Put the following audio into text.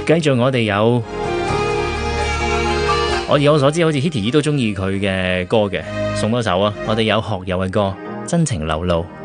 繼續我哋有，我以我所知好似 Hitty 都中意佢嘅歌嘅，送多首啊！我哋有學友嘅歌《真情流露》。